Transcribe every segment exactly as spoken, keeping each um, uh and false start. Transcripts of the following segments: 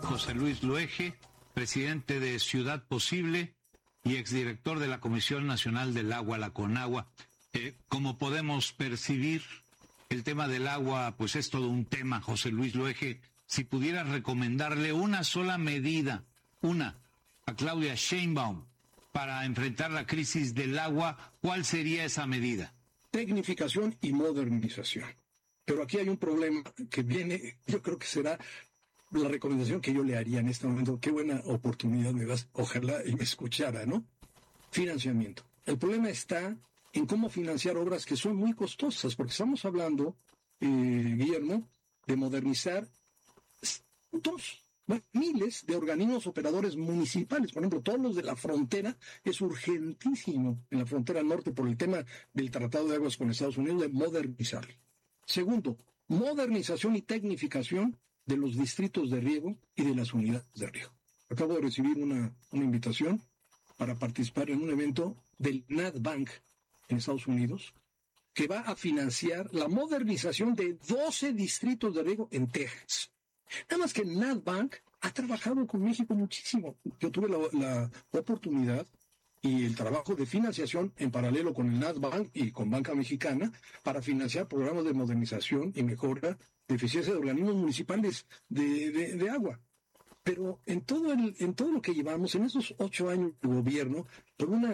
José Luis Loeje, presidente de Ciudad Posible y exdirector de la Comisión Nacional del Agua, la CONAGUA. Eh, como podemos percibir, el tema del agua, pues es todo un tema, José Luis Loeje. Si pudiera recomendarle una sola medida, una, a Claudia Sheinbaum, para enfrentar la crisis del agua, ¿cuál sería esa medida? Tecnificación y modernización. Pero aquí hay un problema que viene, yo creo que será la recomendación que yo le haría en este momento. Qué buena oportunidad me das, ojalá y me escuchara, ¿no? Financiamiento. El problema está en cómo financiar obras que son muy costosas, porque estamos hablando, eh, Guillermo, de modernizar cientos, miles de organismos operadores municipales. Por ejemplo, todos los de la frontera, es urgentísimo en la frontera norte por el tema del Tratado de Aguas con Estados Unidos de modernizarlo. Segundo, modernización y tecnificación de los distritos de riego y de las unidades de riego. Acabo de recibir una, una invitación para participar en un evento del NatBank en Estados Unidos, que va a financiar la modernización de doce distritos de riego en Texas. Nada más que NatBank ha trabajado con México muchísimo. Yo tuve la, la oportunidad y el trabajo de financiación en paralelo con el NatBank y con Banca Mexicana para financiar programas de modernización y mejora de eficiencia de organismos municipales de, de, de agua. Pero en todo, el, en todo lo que llevamos, en esos ocho años de gobierno, por una,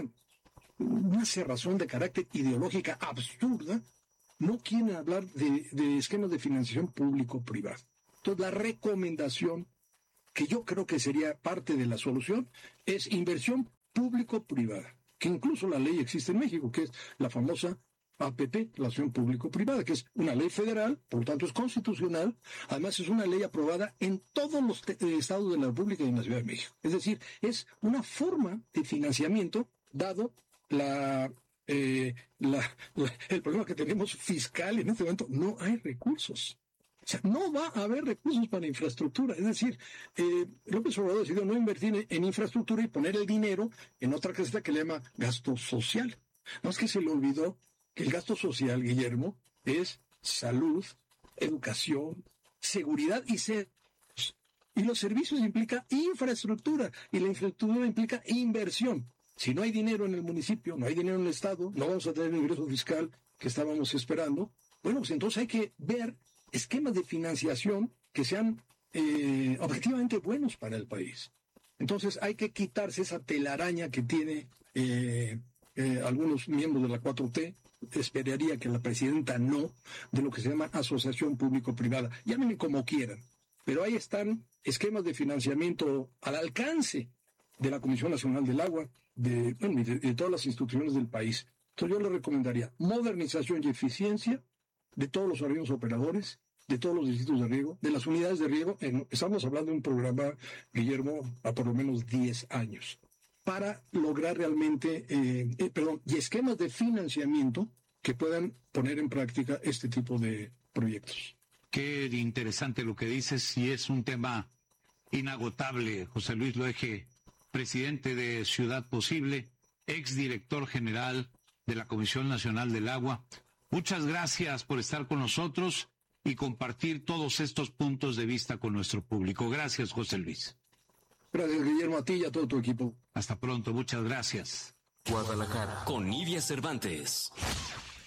una cerrazón de carácter ideológica absurda, no quieren hablar de, de esquemas de financiación público-privado. Entonces, la recomendación, que yo creo que sería parte de la solución, es inversión público-privada, que incluso la ley existe en México, que es la famosa A P P, Relación Público-Privada, que es una ley federal, por lo tanto es constitucional, además es una ley aprobada en todos los te- estados de la República y en la Ciudad de México. Es decir, es una forma de financiamiento, dado la, eh, la, la, el problema que tenemos fiscal en este momento. No hay recursos. O sea, no va a haber recursos para infraestructura. Es decir, eh, López Obrador decidió no invertir en infraestructura y poner el dinero en otra caseta que le llama gasto social. No es que se le olvidó que el gasto social, Guillermo, es salud, educación, seguridad y servicios. Y los servicios implica infraestructura, y la infraestructura implica inversión. Si no hay dinero en el municipio, no hay dinero en el Estado, no vamos a tener el ingreso fiscal que estábamos esperando. Bueno, pues entonces hay que ver esquemas de financiación que sean eh, objetivamente buenos para el país. Entonces hay que quitarse esa telaraña que tiene eh, eh, algunos miembros de la cuatro T. Esperaría que la presidenta no, de lo que se llama asociación público-privada. Llámenme como quieran, pero ahí están esquemas de financiamiento al alcance de la Comisión Nacional del Agua, de, bueno, de, de todas las instituciones del país. Entonces yo le recomendaría modernización y eficiencia de todos los organismos operadores, de todos los distritos de riego, de las unidades de riego. En, estamos hablando de un programa, Guillermo, a por lo menos diez años, para lograr realmente, eh, eh, perdón, y esquemas de financiamiento que puedan poner en práctica este tipo de proyectos. Qué interesante lo que dices, y es un tema inagotable. José Luis Loeje, presidente de Ciudad Posible, exdirector general de la Comisión Nacional del Agua. Muchas gracias por estar con nosotros y compartir todos estos puntos de vista con nuestro público. Gracias, José Luis. Gracias, Guillermo, a ti y a todo tu equipo. Hasta pronto, muchas gracias. Guadalajara, con Nidia Cervantes.